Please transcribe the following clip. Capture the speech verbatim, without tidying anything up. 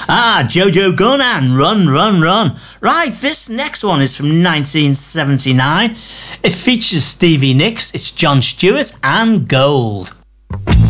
Ah, Jojo Gunn and Run, Run, Run. Right, this next one is from nineteen seventy-nine. It features Stevie Nicks, it's John Stewart and Gold.